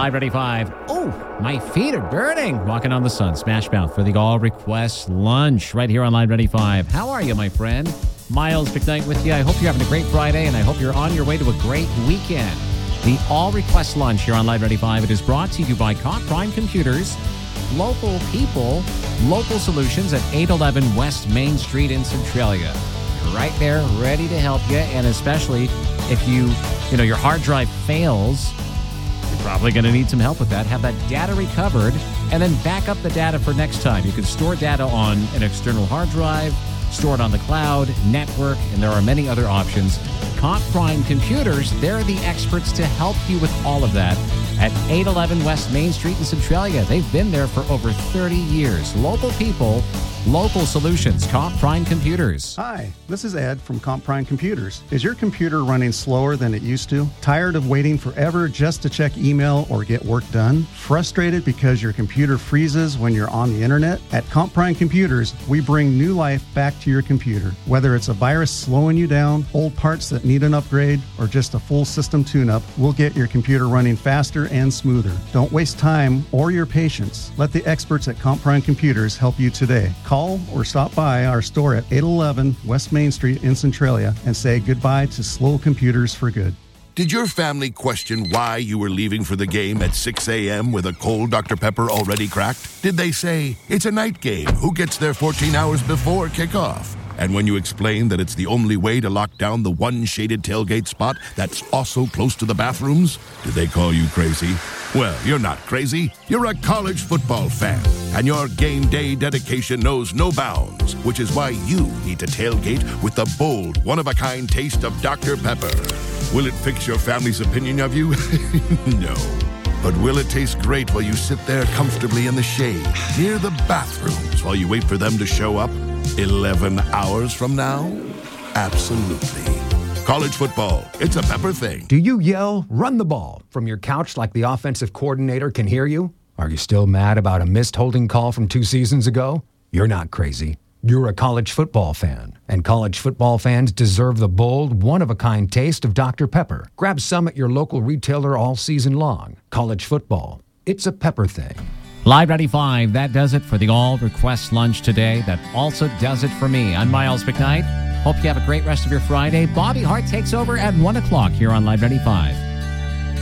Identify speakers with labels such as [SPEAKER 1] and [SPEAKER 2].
[SPEAKER 1] Live Ready 5. Oh, my feet are burning. Walking on the sun. Smash Mouth for the All Request Lunch right here on Live Ready 5. How are you, my friend? Miles McKnight with you. I hope you're having a great Friday, and I hope you're on your way to a great weekend. The All Request Lunch here on Live Ready 5. It is brought to you by Comp Prime Computers, local people, local solutions at 811 West Main Street in Centralia. You're right there, ready to help you, and especially if your hard drive fails, you're probably going to need some help with that. Have that data recovered, and then back up the data for next time. You can store data on an external hard drive, store it on the cloud, network, and there are many other options. Comp Prime Computers, they're the experts to help you with all of that at 811 West Main Street in Centralia. They've been there for over 30 years. Local people, local solutions. Comp Prime Computers.
[SPEAKER 2] Hi, this is Ed from Comp Prime Computers. Is your computer running slower than it used to? Tired of waiting forever just to check email or get work done? Frustrated because your computer freezes when you're on the internet? At Comp Prime Computers, we bring new life back to your computer. Whether it's a virus slowing you down, old parts that need an upgrade, or just a full system tune-up, we'll get your computer running faster and smoother. Don't waste time or your patience. Let the experts at Comp Prime Computers help you today. Call or stop by our store at 811 West Main Street in Centralia and say goodbye to slow computers for good.
[SPEAKER 3] Did your family question why you were leaving for the game at 6 a.m. with a cold Dr. Pepper already cracked? Did they say, it's a night game, who gets there 14 hours before kickoff? And when you explained that it's the only way to lock down the one shaded tailgate spot that's also close to the bathrooms, did they call you crazy? Well, you're not crazy. You're a college football fan, and your game day dedication knows no bounds, which is why you need to tailgate with the bold, one-of-a-kind taste of Dr. Pepper. Will it fix your family's opinion of you? No. But will it taste great while you sit there comfortably in the shade, near the bathrooms, while you wait for them to show up 11 hours from now? Absolutely. College football, it's a Pepper thing.
[SPEAKER 4] Do you yell, run the ball, from your couch like the offensive coordinator can hear you? Are you still mad about a missed holding call from 2 seasons ago? You're not crazy. You're a college football fan, and college football fans deserve the bold, one-of-a-kind taste of Dr. Pepper. Grab some at your local retailer all season long. College football, it's a Pepper thing.
[SPEAKER 1] Live Ready 5, that does it for the All Request Lunch today. That also does it for me. I'm Miles McKnight. Hope you have a great rest of your Friday. Bobby Hart takes over at 1 o'clock here on Live Ready 5.